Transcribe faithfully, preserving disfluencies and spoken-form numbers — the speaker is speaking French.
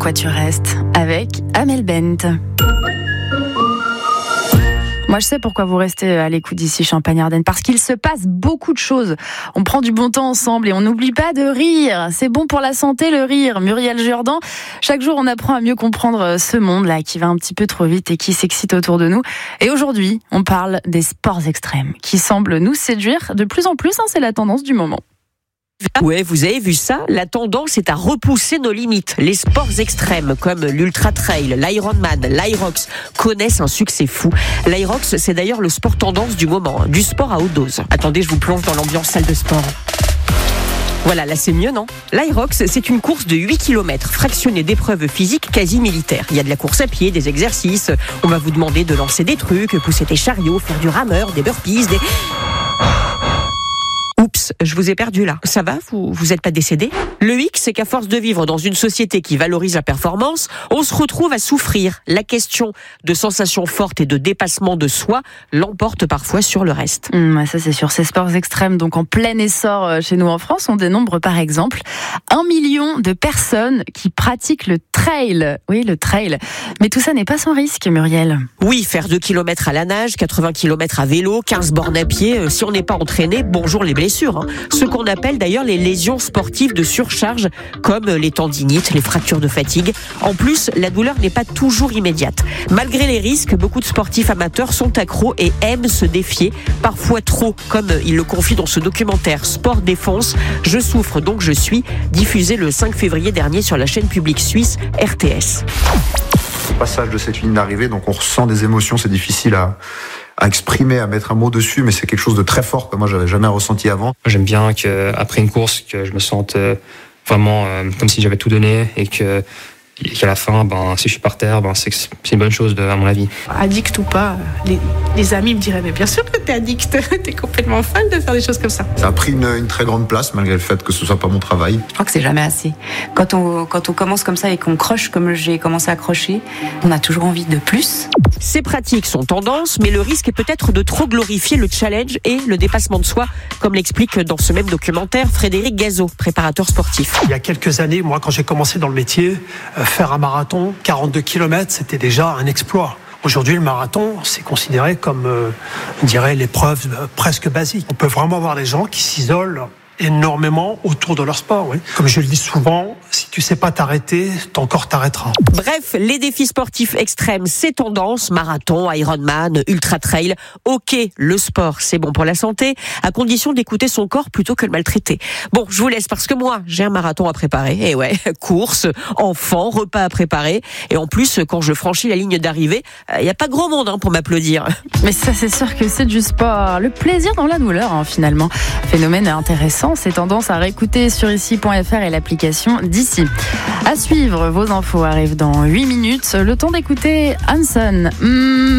pourquoi tu restes avec Amel Bent. Moi, je sais pourquoi vous restez à l'écoute d'ici Champagne-Ardenne, parce qu'il se passe beaucoup de choses. On prend du bon temps ensemble et on n'oublie pas de rire. C'est bon pour la santé, le rire. Muriel Jourdan, chaque jour, on apprend à mieux comprendre ce monde-là qui va un petit peu trop vite et qui s'excite autour de nous. Et aujourd'hui, on parle des sports extrêmes qui semblent nous séduire de plus en plus. Hein, c'est la tendance du moment. Ouais, vous avez vu ça? La tendance est à repousser nos limites. Les sports extrêmes comme l'ultra trail, l'Ironman, l'Irox connaissent un succès fou. L'Irox, c'est d'ailleurs le sport tendance du moment, du sport à haute dose. Attendez, je vous plonge dans l'ambiance salle de sport. Voilà, là c'est mieux, non? L'Irox, c'est une course de huit kilomètres, fractionnée d'épreuves physiques quasi militaires. Il y a de la course à pied, des exercices, on va vous demander de lancer des trucs, pousser des chariots, faire du rameur, des burpees, des... Oups, je vous ai perdu là. Ça va? Vous vous êtes pas décédé? Le hic, c'est qu'à force de vivre dans une société qui valorise la performance, on se retrouve à souffrir. La question de sensations fortes et de dépassement de soi l'emporte parfois sur le reste. Mmh, ça c'est sûr. Ces sports extrêmes, donc en plein essor chez nous en France, on dénombre par exemple un million de personnes qui pratiquent le trail. Oui, le trail. Mais tout ça n'est pas sans risque, Muriel. Oui, faire deux kilomètres à la nage, quatre-vingts kilomètres à vélo, quinze bornes à pied, euh, si on n'est pas entraîné, bonjour les blessures. Hein. Ce qu'on appelle d'ailleurs les lésions sportives de surcharge, comme les tendinites, les fractures de fatigue. En plus, la douleur n'est pas toujours immédiate. Malgré les risques, beaucoup de sportifs amateurs sont accros et aiment se défier, parfois trop, comme il le confie dans ce documentaire Sport Défense. Je souffre donc je suis, diffusé le cinq février dernier sur la chaîne publique suisse R T S. Au passage de cette ligne d'arrivée, donc on ressent des émotions, c'est difficile à, à exprimer, à mettre un mot dessus, mais c'est quelque chose de très fort que moi j'avais jamais ressenti avant. J'aime bien qu'après une course, que je me sente vraiment euh, comme si j'avais tout donné et que Et qu'à la fin, ben, si je suis par terre, ben, c'est, c'est une bonne chose, de, à mon avis. Addict ou pas, les, les amis me diraient, mais bien sûr que t'es addict, t'es complètement fan de faire des choses comme ça. Ça a pris une, une très grande place, malgré le fait que ce soit pas mon travail. Je crois que c'est jamais assez. Quand on, quand on commence comme ça et qu'on croche comme j'ai commencé à crocher, on a toujours envie de plus. Ces pratiques sont tendances, mais le risque est peut-être de trop glorifier le challenge et le dépassement de soi, comme l'explique dans ce même documentaire Frédéric Gazot, préparateur sportif. Il y a quelques années, moi, quand j'ai commencé dans le métier, faire un marathon, quarante-deux kilomètres, c'était déjà un exploit. Aujourd'hui, le marathon, c'est considéré comme, euh, on dirait, l'épreuve presque basique. On peut vraiment avoir des gens qui s'isolent énormément autour de leur sport. Oui. Comme je le dis souvent, si tu sais pas t'arrêter, ton corps t'arrêtera. Bref, les défis sportifs extrêmes, c'est tendance, marathon, Ironman, ultra trail. Ok, le sport, c'est bon pour la santé, à condition d'écouter son corps plutôt que le maltraiter. Bon, je vous laisse parce que moi, j'ai un marathon à préparer. Et ouais, course, enfant, repas à préparer. Et en plus, quand je franchis la ligne d'arrivée, il euh, n'y a pas grand monde hein, pour m'applaudir. Mais ça, c'est sûr que c'est du sport. Le plaisir dans la douleur, hein, finalement. Phénomène intéressant. C'est tendance à réécouter sur ici point f r et l'application d'ici. À suivre, vos infos arrivent dans huit minutes. Le temps d'écouter Hanson. Mmh.